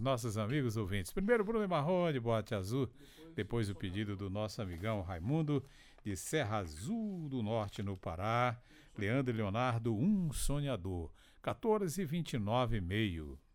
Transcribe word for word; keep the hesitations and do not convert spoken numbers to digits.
nossos amigos ouvintes. Primeiro, Bruno Marrone, Boate Azul. Depois, o pedido do nosso amigão Raimundo, de Serra Azul do Norte, no Pará. Leandro e Leonardo, Um Sonhador. quatorze e vinte e nove e meio.